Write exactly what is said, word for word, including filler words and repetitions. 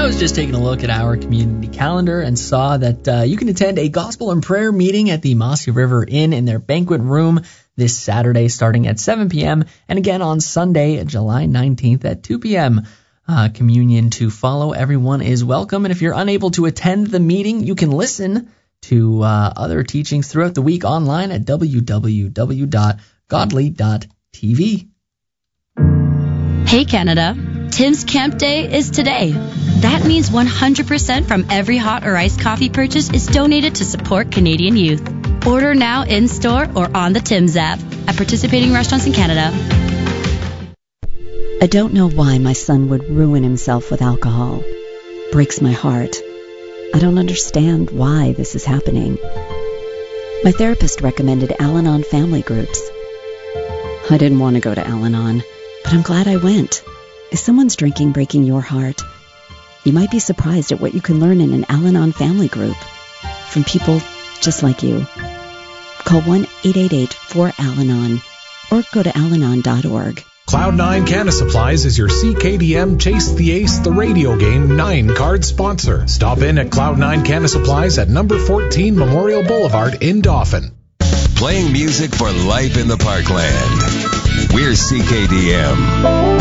I was just taking a look at our community calendar and saw that uh, you can attend a gospel and prayer meeting at the Mossy River Inn in their banquet room this Saturday starting at seven p.m. and again on Sunday, July nineteenth at two p.m. Uh, communion to follow. Everyone is welcome. And if you're unable to attend the meeting, you can listen to uh, other teachings throughout the week online at w w w dot godly dot t v. Hey Canada, Tim's Camp Day is today. That means one hundred percent from every hot or iced coffee purchase is donated to support Canadian youth. Order now in-store or on the Tim's app at participating restaurants in Canada. I don't know why my son would ruin himself with alcohol. Breaks my heart. I don't understand why this is happening. My therapist recommended Al-Anon family groups. I didn't want to go to Al-Anon, but I'm glad I went. Is someone's drinking breaking your heart? You might be surprised at what you can learn in an Al-Anon family group from people just like you. Call one eight eight eight four Al Anon or go to al anon dot org. Cloud nine Canna Supplies is your C K D M Chase the Ace, the radio game nine card sponsor. Stop in at Cloud nine Canna Supplies at number fourteen Memorial Boulevard in Dauphin. Playing music for life in the Parkland. We're C K D M.